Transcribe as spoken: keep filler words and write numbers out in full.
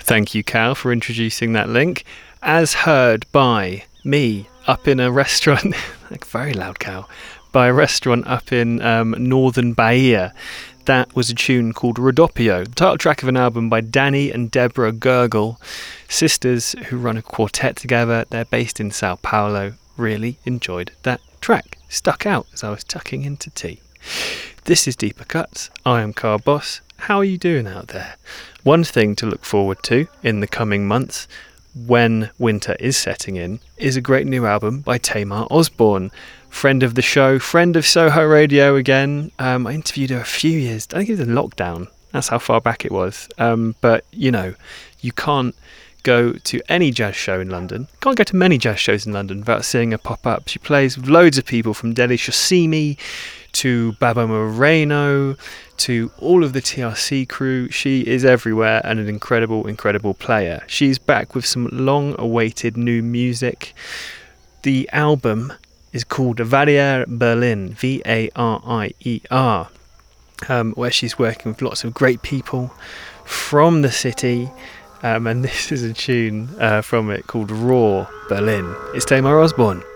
Thank you, Cal, for introducing that link. As heard by me up in a restaurant, like very loud, Cal, by a restaurant up in um, northern Bahia. That was a tune called Rodoppio, the title track of an album by Danny and Deborah Gergel, sisters who run a quartet together. They're based in Sao Paulo. Really enjoyed that track. Stuck out as I was tucking into tea. This is Deeper Cuts. I am Carl Boss. How are you doing out there? One thing to look forward to in the coming months, when winter is setting in, is a great new album by Tamar Osborne. Friend of the show, friend of Soho Radio again. Um, I interviewed her a few years, I think it was in lockdown. That's how far back it was. Um, but, you know, you can't go to any jazz show in London. Can't go to many jazz shows in London without seeing her pop up. She plays with loads of people, from Deli Shosimi to Babo Moreno to all of the T R C crew. She is everywhere and an incredible, incredible player. She's back with some long-awaited new music. The album is called Varier Berlin, V A R I E R, um, where she's working with lots of great people from the city. Um, and this is a tune uh, from it called Raw Berlin. It's Tamar Osborne.